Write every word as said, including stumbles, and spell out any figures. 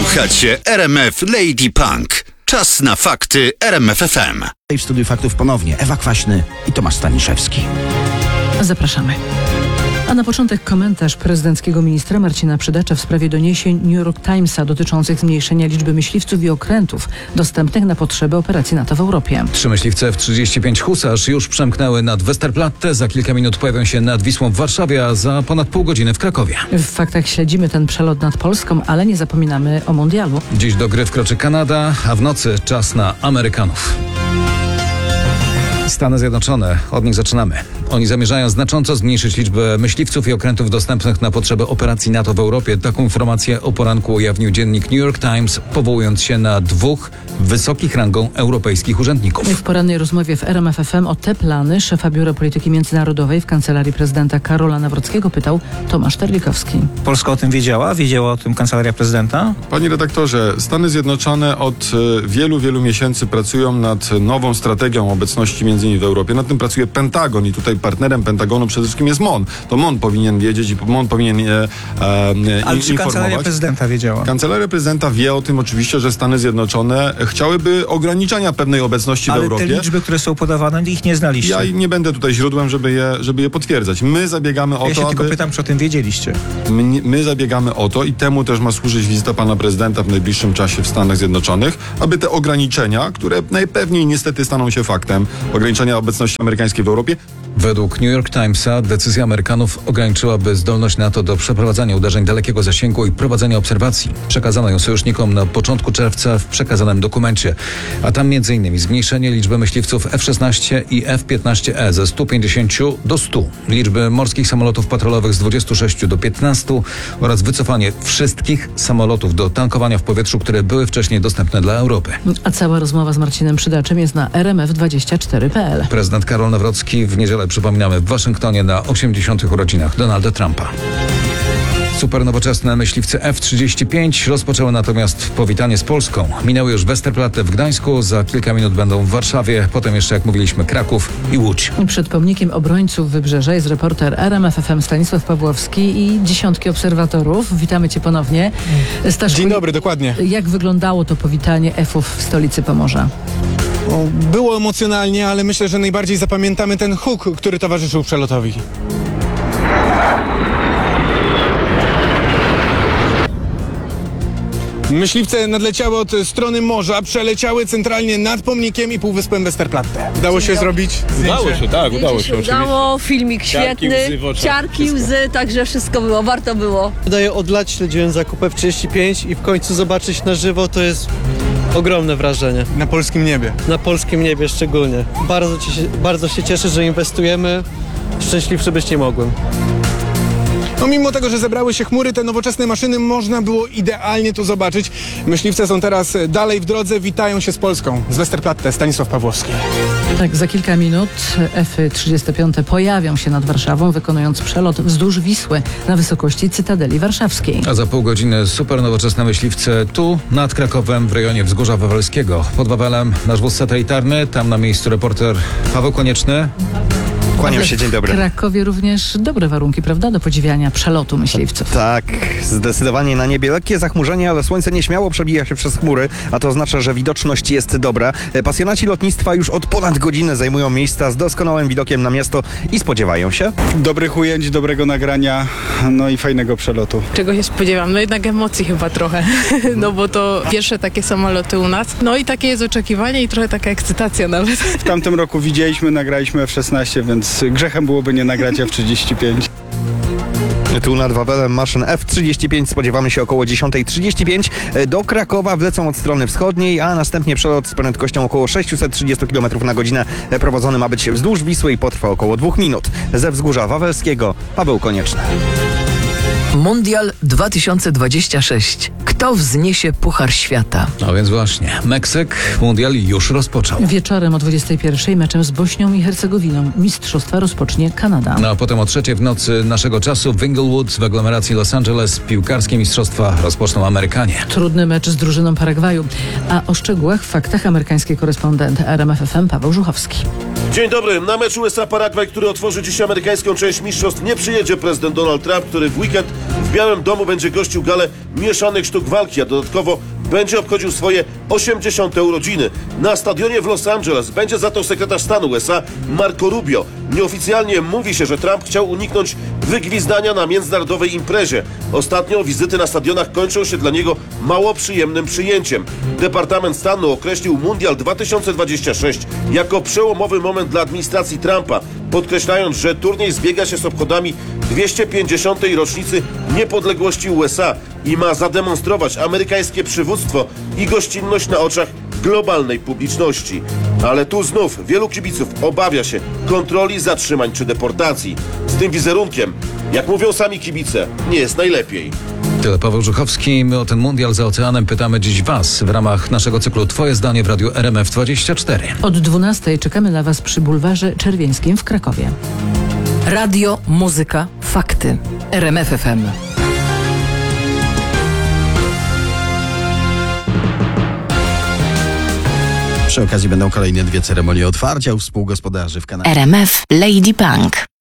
Słuchacie R M F Lady Punk. Czas na fakty R M F F M. W studiu faktów ponownie Ewa Kwaśny i Tomasz Staniszewski. Zapraszamy. A na początek komentarz prezydenckiego ministra Marcina Przydacza w sprawie doniesień New York Timesa dotyczących zmniejszenia liczby myśliwców i okrętów dostępnych na potrzeby operacji NATO w Europie. Trzy myśliwce F trzydzieści pięć Husarz już przemknęły nad Westerplatte. Za kilka minut pojawią się nad Wisłą w Warszawie, a za ponad pół godziny w Krakowie. W faktach śledzimy ten przelot nad Polską, ale nie zapominamy o mundialu. Dziś do gry wkroczy Kanada, a w nocy czas na Amerykanów. Stany Zjednoczone, od nich zaczynamy. Oni zamierzają znacząco zmniejszyć liczbę myśliwców i okrętów dostępnych na potrzeby operacji NATO w Europie. Taką informację o poranku ujawnił dziennik New York Times, powołując się na dwóch wysokich rangą europejskich urzędników. W porannej rozmowie w R M F F M o te plany szefa Biura Polityki Międzynarodowej w Kancelarii Prezydenta Karola Nawrockiego pytał Tomasz Terlikowski. Polska o tym wiedziała? Wiedziała o tym Kancelaria Prezydenta? Panie redaktorze, Stany Zjednoczone od wielu, wielu miesięcy pracują nad nową strategią obecności między innymi w Europie. Nad tym pracuje Pentagon i tutaj partnerem Pentagonu przede wszystkim jest M O N. To M O N powinien wiedzieć i M O N powinien e, e, Ale czy informować. Kancelaria Prezydenta wiedziała? Kancelaria Prezydenta wie o tym oczywiście, że Stany Zjednoczone chciałyby ograniczania pewnej obecności Ale w Europie. te liczby, które są podawane, ich nie znaliście. Ja nie będę tutaj źródłem, żeby je, żeby je potwierdzać. My zabiegamy o ja to, się tylko aby... pytam, czy o tym wiedzieliście. My, my zabiegamy o to i temu też ma służyć wizyta pana prezydenta w najbliższym czasie w Stanach Zjednoczonych, aby te ograniczenia, które najpewniej niestety staną się faktem, ograniczenia obecności amerykańskiej w Europie. Według New York Timesa decyzja Amerykanów ograniczyłaby zdolność NATO do przeprowadzania uderzeń dalekiego zasięgu i prowadzenia obserwacji. Przekazano ją sojusznikom na początku czerwca w przekazanym dokumencie. A tam między innymi zmniejszenie liczby myśliwców F szesnaście i F piętnaście E ze stu pięćdziesięciu do stu, liczby morskich samolotów patrolowych z dwudziestu sześciu do piętnastu oraz wycofanie wszystkich samolotów do tankowania w powietrzu, które były wcześniej dostępne dla Europy. A cała rozmowa z Marcinem Przydaczem jest na R M F dwadzieścia cztery kropka P L. Prezydent Karol Nawrocki w niedzielę, przypominamy, w Waszyngtonie na osiemdziesiątych urodzinach Donalda Trumpa. Super nowoczesne myśliwce F trzydzieści pięć rozpoczęły natomiast powitanie z Polską. Minęły już Westerplatte w Gdańsku, za kilka minut będą w Warszawie, potem jeszcze, jak mówiliśmy, Kraków i Łódź. Przed pomnikiem obrońców Wybrzeża jest reporter R M F F M Stanisław Pawłowski i dziesiątki obserwatorów. Witamy Cię ponownie. Staszku, Dzień dobry, dokładnie. Jak wyglądało to powitanie F-ów w stolicy Pomorza? Było emocjonalnie, ale myślę, że najbardziej zapamiętamy ten huk, który towarzyszył przelotowi. Myśliwce nadleciały od strony morza, przeleciały centralnie nad pomnikiem i półwyspem Westerplatte. Udało się zrobić zdjęcie? Udało się, tak, udało się się oczywiście. udało, filmik Ciarki, świetny, łzy w oczach, ciarki, wszystko. łzy, także wszystko było, warto było. Daję od lat, śledziłem zakupy F trzydzieści pięć i w końcu zobaczyć na żywo to jest ogromne wrażenie. Na polskim niebie. Na polskim niebie szczególnie. Bardzo, ci się, bardzo się cieszę, że inwestujemy. Szczęśliwszy być nie mogłem. No mimo tego, że zebrały się chmury, te nowoczesne maszyny można było idealnie tu zobaczyć. Myśliwce są teraz dalej w drodze, witają się z Polską. Z Westerplatte, Stanisław Pawłowski. Tak, za kilka minut F trzydzieści pięć pojawią się nad Warszawą, wykonując przelot wzdłuż Wisły na wysokości Cytadeli Warszawskiej. A za pół godziny super nowoczesne myśliwce tu, nad Krakowem, w rejonie Wzgórza Wawelskiego. Pod Wawelem nasz wóz satelitarny, tam na miejscu reporter Paweł Konieczny. Kłaniam się, dzień dobry. W Krakowie również dobre warunki, prawda, do podziwiania przelotu myśliwców. Tak, zdecydowanie na niebie lekkie zachmurzenie, ale słońce nieśmiało przebija się przez chmury, a to oznacza, że widoczność jest dobra. Pasjonaci lotnictwa już od ponad godziny zajmują miejsca z doskonałym widokiem na miasto i spodziewają się dobrych ujęć, dobrego nagrania, no i fajnego przelotu. Czego się spodziewam? No jednak emocji chyba trochę, no bo to pierwsze takie samoloty u nas. No i takie jest oczekiwanie i trochę taka ekscytacja nawet. W tamtym roku widzieliśmy, nagraliśmy F szesnaście, więc grzechem byłoby nie nagrać F trzydzieści pięć. Tu nad Wawelem maszyn F trzydzieści pięć spodziewamy się około dziesiąta trzydzieści pięć. Do Krakowa wlecą od strony wschodniej, a następnie przelot z prędkością około sześćset trzydzieści kilometrów na godzinę prowadzony ma być wzdłuż Wisły i potrwa około dwóch minut. Ze Wzgórza Wawelskiego Paweł Konieczny. Mundial dwa tysiące dwadzieścia sześć. Kto wzniesie Puchar Świata? No więc właśnie, Meksyk mundial już rozpoczął. Wieczorem o dwudziestej pierwszej meczem z Bośnią i Hercegowiną. Mistrzostwa rozpocznie Kanada. No a potem o trzeciej w nocy naszego czasu w Inglewood w aglomeracji Los Angeles piłkarskie mistrzostwa rozpoczną Amerykanie. Trudny mecz z drużyną Paragwaju. A o szczegółach w faktach amerykański korespondent R M F F M Paweł Żuchowski. Dzień dobry. Na mecz U S A Paragwaj, który otworzy dziś amerykańską część mistrzostw, nie przyjedzie prezydent Donald Trump, który w weekend W Białym Domu będzie gościł galę mieszanych sztuk walki, a dodatkowo będzie obchodził swoje osiemdziesiąte urodziny. Na stadionie w Los Angeles będzie za to sekretarz stanu U S A Marco Rubio. Nieoficjalnie mówi się, że Trump chciał uniknąć wygwizdania na międzynarodowej imprezie. Ostatnio wizyty na stadionach kończą się dla niego mało przyjemnym przyjęciem. Departament Stanu określił Mundial dwa tysiące dwadzieścia sześć jako przełomowy moment dla administracji Trumpa, podkreślając, że turniej zbiega się z obchodami dwieście pięćdziesiątej rocznicy niepodległości U S A i ma zademonstrować amerykańskie przywództwo i gościnność na oczach globalnej publiczności. Ale tu znów wielu kibiców obawia się kontroli, zatrzymań czy deportacji. Z tym wizerunkiem, jak mówią sami kibice, nie jest najlepiej. Tyle Paweł Żuchowski. My o ten mundial za oceanem pytamy dziś Was w ramach naszego cyklu Twoje zdanie w Radiu R M F dwadzieścia cztery. Od dwunastej czekamy na Was przy bulwarze Czerwieńskim w Krakowie. Radio, muzyka, fakty. R M F F M. Przy okazji będą kolejne dwie ceremonie otwarcia u współgospodarzy w Kanadzie. R M F Lady Punk.